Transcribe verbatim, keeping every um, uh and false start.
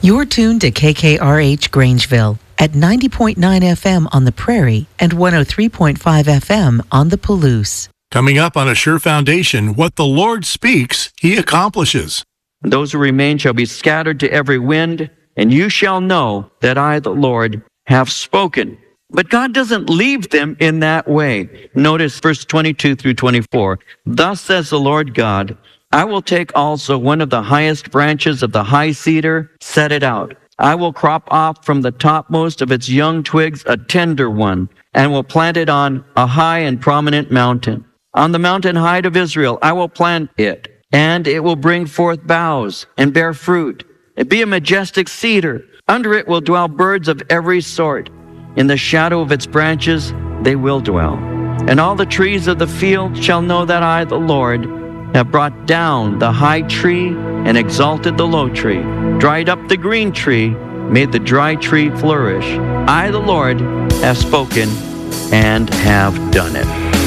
You're tuned to K K R H Grangeville at ninety point nine F M on the Prairie and one oh three point five F M on the Palouse. Coming up on A Sure Foundation, what the Lord speaks, He accomplishes. Those who remain shall be scattered to every wind, and you shall know that I, the Lord, have spoken. But God doesn't leave them in that way. Notice verse twenty-two through twenty-four. Thus says the Lord God, I will take also one of the highest branches of the high cedar, set it out. I will crop off from the topmost of its young twigs a tender one, and will plant it on a high and prominent mountain. On the mountain height of Israel I will plant it, and it will bring forth boughs and bear fruit. It be a majestic cedar. Under it will dwell birds of every sort. In the shadow of its branches they will dwell. And all the trees of the field shall know that I, the Lord, have brought down the high tree and exalted the low tree, dried up the green tree, made the dry tree flourish. I, the Lord, have spoken and have done it.